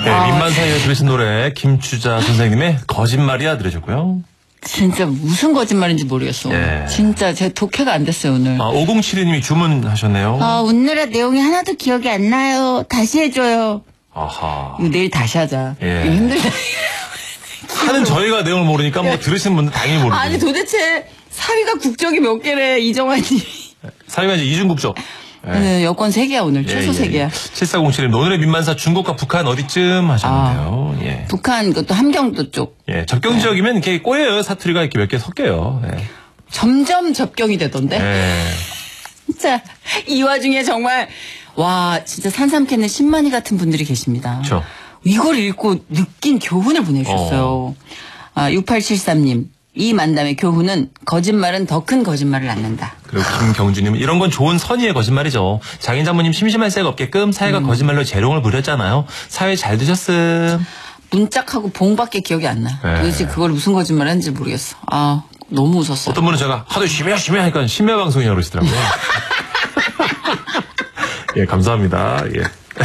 네, 민만사에 들으신 노래 김추자 선생님의 거짓말이야 들으셨고요. 진짜 무슨 거짓말인지 모르겠어. 예. 진짜 제 독해가 안 됐어요 오늘. 5072님이 주문하셨네요. 웃느라 내용이 하나도 기억이 안 나요. 다시 해줘요. 아하. 이거 내일 다시 하자. 예. 이거 힘들다. 하는 저희가 내용을 모르니까 뭐 들으시는 분들 당연히 모르죠. 아니 도대체 사위가 국적이 몇 개래 이정환이. 사위가 이제 이중국적. 네, 여권 3개야 오늘. 최소 3개야. 7407님 오늘의 민만사 중국과 북한 어디쯤 하셨는데요. 예. 북한 그것도 함경도 쪽. 예, 접경 지역이면 이렇게 꼬여요. 사투리가 이렇게 몇 개 섞여요. 예. 점점 접경이 되던데. 예. 진짜 이 와중에 정말 와 진짜 산삼캐는 신만이 같은 분들이 계십니다. 그렇죠. 이걸 읽고 느낀 교훈을 보내주셨어요. 6873님. 이 만남의 교훈은 거짓말은 더 큰 거짓말을 낳는다. 그리고 김경주님 이런 건 좋은 선의의 거짓말이죠. 장인 장모님 심심할 새가 없게끔 사회가 거짓말로 재롱을 부렸잖아요. 사회 잘 드셨음. 문짝하고 봉밖에 기억이 안 나. 네. 도대체 그걸 무슨 거짓말 했는지 모르겠어. 너무 웃었어. 어떤 분은 제가 하도 심해 하니까 심야 방송이라고 그러시더라고요. 예, 감사합니다. 예.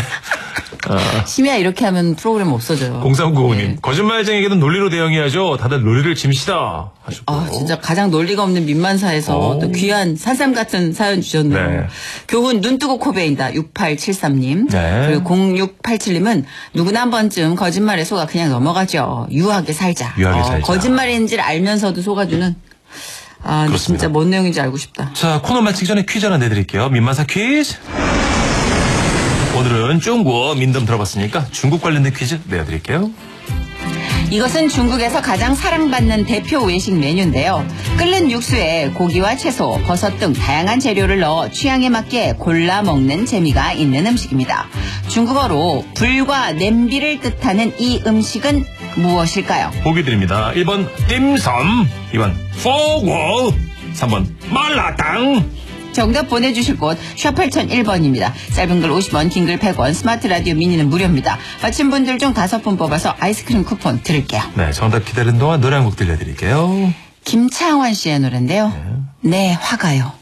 심야 이렇게 하면 프로그램 없어져요. 0395님 네. 거짓말쟁이에게는 논리로 대응해야죠. 다들 논리를 짐시다 하셨고. 진짜 가장 논리가 없는 민만사에서 또 귀한 산삼 같은 사연 주셨네요. 네. 교훈 눈 뜨고 코 베인다 6873님. 네. 그리고 0687님은 누구나 한 번쯤 거짓말에 속아 그냥 넘어가죠. 유하게 살자. 유하게 살자. 거짓말인지를 알면서도 속아주는. 그렇습니다. 진짜 뭔 내용인지 알고 싶다. 자, 코너 마치기 전에 퀴즈 하나 내드릴게요. 민만사 퀴즈. 오늘은 중국 민담 들어봤으니까 중국 관련된 퀴즈 내드릴게요. 이것은 중국에서 가장 사랑받는 대표 외식 메뉴인데요. 끓는 육수에 고기와 채소, 버섯 등 다양한 재료를 넣어 취향에 맞게 골라 먹는 재미가 있는 음식입니다. 중국어로 불과 냄비를 뜻하는 이 음식은 무엇일까요? 보기 드립니다. 1번 딤섬, 2번 포고, 3번 말라당. 정답 보내주실 곳 샵 8001번입니다. 짧은 글 50원, 긴 글 100원, 스마트 라디오 미니는 무료입니다. 마친 분들 중 5분 뽑아서 아이스크림 쿠폰 드릴게요. 네, 정답 기다리는 동안 노래 한 곡 들려드릴게요. 김창완 씨의 노래인데요. 네, 화가요.